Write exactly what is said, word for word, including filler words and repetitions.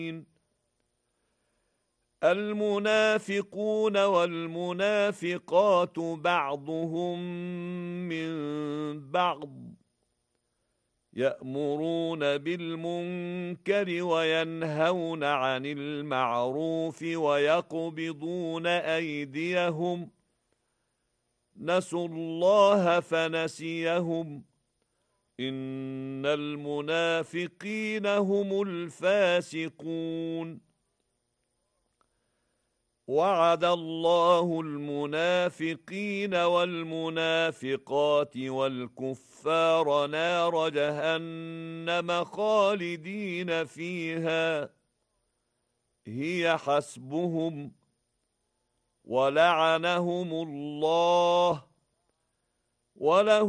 المنافقون والمنافقات بعضهم من بعض يأمرون بالمنكر وينهون عن المعروف ويقبضون أيديهم نسوا الله فنسيهم إن المنافقين هم الفاسقون وعد الله المنافقين والمنافقات والكفار نار جهنم خالدين فيها هي حسبهم ولعنهم الله ولهم